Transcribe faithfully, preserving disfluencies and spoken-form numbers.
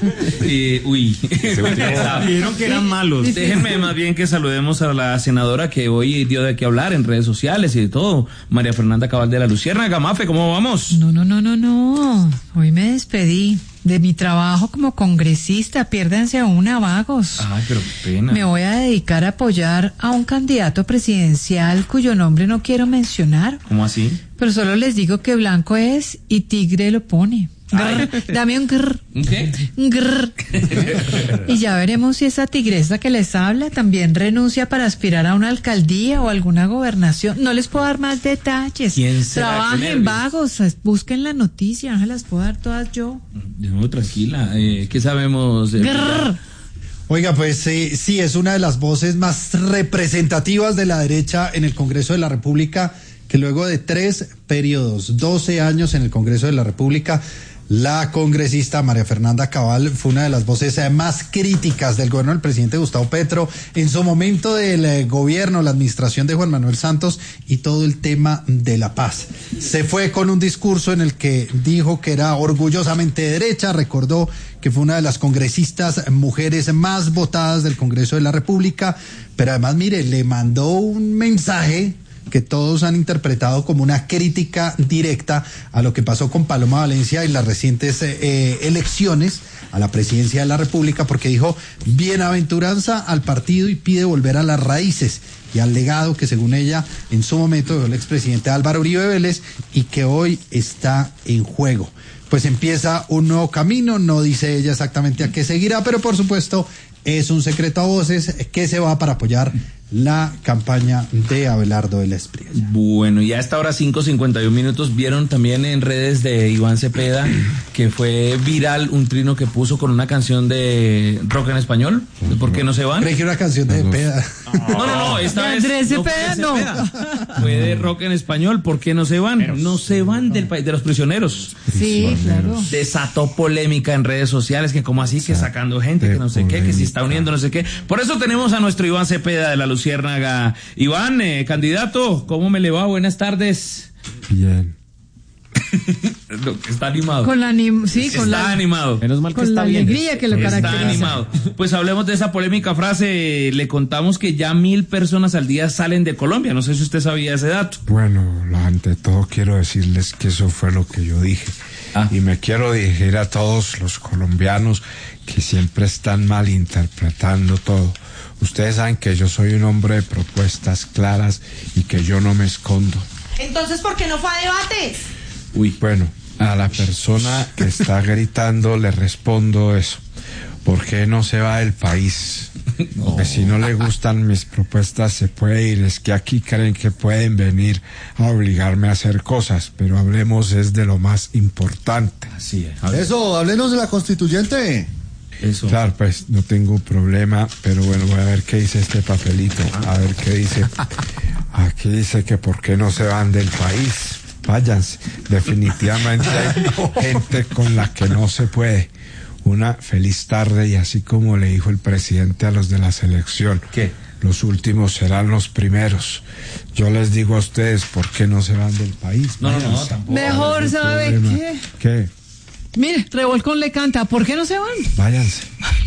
y, uy. Dijeron que eran malos. Déjenme más bien que saludemos a la senadora que hoy dio de qué hablar en redes sociales y de todo, María Fernanda Cabal de la Luciérnaga. Mafe, ¿cómo vamos? No, no, no, no, no. Hoy me despedí de mi trabajo como congresista. Piérdanse a una, vagos. Ay, pero qué pena. Me voy a dedicar a apoyar a un candidato presidencial cuyo nombre no quiero mencionar. ¿Cómo así? Pero solo les digo que blanco es y tigre lo pone. Grr, dame un grr. ¿Un qué? Grr. Y ya veremos si esa tigresa que les habla también renuncia para aspirar a una alcaldía o alguna gobernación. No les puedo dar más detalles. ¿Quién será? Trabajen, vagos, busquen la noticia, no se las puedo dar todas yo. No, tranquila. Eh, ¿Qué sabemos? Eh, Oiga, pues eh, sí, es una de las voces más representativas de la derecha en el Congreso de la República, que luego de tres periodos, doce años en el Congreso de la República, la congresista María Fernanda Cabal fue una de las voces más críticas del gobierno del presidente Gustavo Petro en su momento del eh, gobierno, la administración de Juan Manuel Santos y todo el tema de la paz. Se fue con un discurso en el que dijo que era orgullosamente derecha, recordó que fue una de las congresistas mujeres más votadas del Congreso de la República, pero además, mire, le mandó un mensaje que todos han interpretado como una crítica directa a lo que pasó con Paloma Valencia en las recientes eh, elecciones a la presidencia de la República, porque dijo bienaventuranza al partido y pide volver a las raíces y al legado que según ella en su momento dejó el expresidente Álvaro Uribe Vélez y que hoy está en juego. Pues empieza un nuevo camino, no dice ella exactamente a qué seguirá, pero por supuesto es un secreto a voces que se va para apoyar la campaña de Abelardo de la Espriella. Bueno, y a esta hora cinco cincuenta y uno minutos, vieron también en redes de Iván Cepeda que fue viral un trino que puso con una canción de rock en español. ¿Por qué no se van? Creí que era una canción de Cepeda. No, no, no, esta vez Andrés no Cepeda, fue de Cepeda. Fue de rock en español. ¿Por qué no se van? No se van del país, de los prisioneros. Sí, claro. Desató polémica en redes sociales, que como así, que sacando gente, que no sé qué, que si está uniendo, no sé qué. Por eso tenemos a nuestro Iván Cepeda de la Luciérnaga. Iván, eh, candidato, ¿cómo me le va? Buenas tardes. Bien. Está animado. Con la anim sí, está con la animado. Menos mal que con está la bien. alegría que lo Está caracteriza. animado. Pues hablemos de esa polémica frase. Le contamos que ya mil personas al día salen de Colombia. No sé si usted sabía ese dato. Bueno, ante todo quiero decirles que eso fue lo que yo dije. Ah. Y me quiero dirigir a todos los colombianos que siempre están malinterpretando todo. Ustedes saben que yo soy un hombre de propuestas claras y que yo no me escondo. Entonces, ¿por qué no fue a debates? Uy. Bueno, a la persona que está gritando le respondo eso. ¿Por qué no se va del país? No. Porque si no le gustan mis propuestas se puede ir. Es que aquí creen que pueden venir a obligarme a hacer cosas, pero hablemos es de lo más importante. Así es. A ver, Eso, háblenos de la constituyente. eso. Claro, pues no tengo problema, pero bueno, voy a ver qué dice este papelito. A ver qué dice. Aquí dice que por qué no se van del país. Váyanse. Definitivamente hay gente con la que no se puede. Una feliz tarde y así como le dijo el presidente a los de la selección. ¿Qué? Los últimos serán los primeros. Yo les digo a ustedes por qué no se van del país. No, no, no, Váyanse. tampoco. Mejor, ¿sabe Problema. qué? ¿Qué? Mire, Revolcón le canta, ¿por qué no se van? Váyanse.